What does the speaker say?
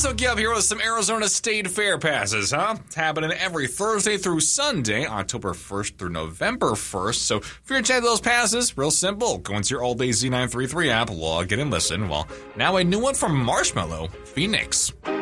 let's hook you up here with some Arizona State Fair passes, huh? It's happening every Thursday through Sunday, October 1st through November 1st. So if you're checking those passes, real simple. Go into your all-day Z933 app, log in and listen. Well, now a new one from Marshmallow, Phoenix.